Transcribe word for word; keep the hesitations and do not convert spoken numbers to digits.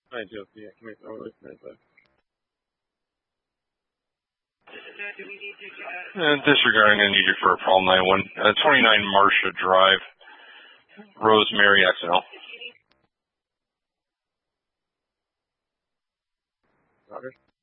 Hi, Josie. Yeah, come here. Oh, wait, wait, wait. And disregarding, I need you for a problem nine one. Uh, twenty-nine Marcia Drive, Rosemary, X L. Roger.